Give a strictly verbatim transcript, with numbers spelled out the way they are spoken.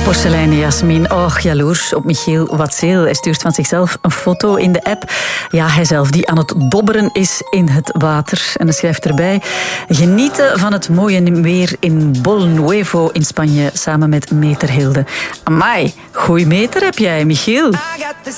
Porseleinen Jasmin, och, jaloers op Michiel Watzeel. Hij stuurt van zichzelf een foto in de app. Ja, hijzelf die aan het dobberen is in het water. En hij schrijft erbij: genieten van het mooie weer in Bol Nuevo in Spanje, samen met meter Hilde. Amai, goeie meter heb jij, Michiel.